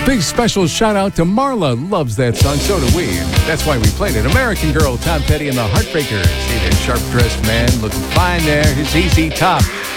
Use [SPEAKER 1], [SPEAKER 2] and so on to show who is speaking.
[SPEAKER 1] Big special shout out to Marla. Loves that song. So do we. That's why we played it. American Girl, Tom Petty and the Heartbreakers. See that sharp-dressed man looking fine there. His ZZ Top.